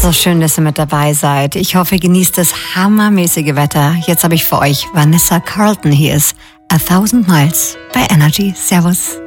So schön, dass ihr mit dabei seid. Ich hoffe, ihr genießt das hammermäßige Wetter. Jetzt habe ich für euch Vanessa Carlton. Hier ist 1000 Miles bei Energy. Servus.